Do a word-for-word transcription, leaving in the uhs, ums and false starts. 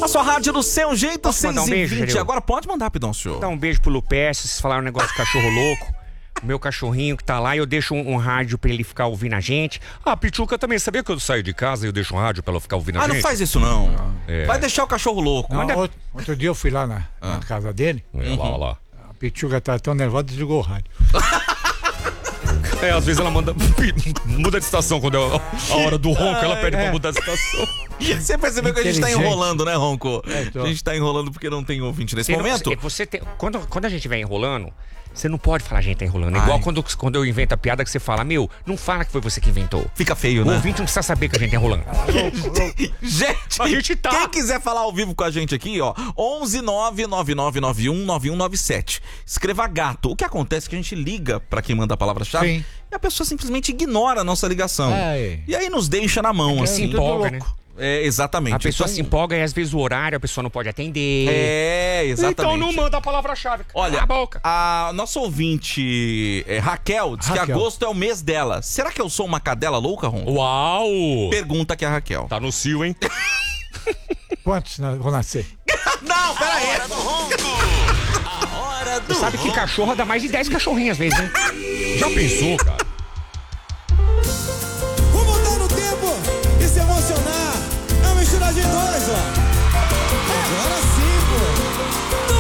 A sua rádio do seu jeito, Posso mandar um seis e beijo, vinte. Jereu? Agora pode mandar, Pidoncio. Dá um beijo pro Lupércio, vocês falaram um negócio de cachorro louco. O meu cachorrinho que tá lá, eu deixo um, um rádio pra ele ficar ouvindo a gente. Ah, Pichuca também, sabia que eu saio de casa e eu deixo um rádio pra ela ficar ouvindo a Ah, gente? não faz isso não. É. Vai deixar o cachorro louco. Não, Manda- outro, outro dia eu fui lá na, na casa dele, É, lá, lá. a Pichuga tá tão nervosa, desligou o rádio. É, às vezes ela manda. Muda de estação quando é a hora do ronco, ela pede é. pra mudar de estação. Você percebeu que a gente tá Inteligente. enrolando, né, Ronco? É, tô. A gente tá enrolando porque não tem ouvinte nesse Você não- momento. você tem, quando, quando a gente vai enrolando, você não pode falar a gente tá enrolando. É Ai. igual quando, quando eu invento a piada que você fala, meu, não fala que foi você que inventou. Fica feio, O né? ouvinte não precisa saber que a gente tá enrolando. Gente, A gente tá. quem quiser falar ao vivo com a gente aqui, ó, onze nove nove nove nove um nove um nove sete. Escreva gato. O que acontece é que a gente liga pra quem manda a palavra-chave Sim. e a pessoa simplesmente ignora a nossa ligação. É. E aí nos deixa na mão, É, assim. se empolga, tudo né? louco. É, exatamente. A pessoa Então- se empolga e às vezes o horário a pessoa não pode atender. É, exatamente. Então não manda a palavra-chave. Olha, Cala a boca. a nossa ouvinte é, Raquel diz que Raquel. agosto é o mês dela. Será que eu sou uma cadela louca, Ron? Uau! Pergunta aqui a Raquel. Tá no cio, hein? Quantos na- vão nascer? Não, pera aí. Hora do ronco. A hora do Você sabe que ronco. cachorro dá mais de dez cachorrinhos às vezes, hein? Já pensou, cara? Vamos voltar no tempo e se emocionar. É uma mistura de dois, ó.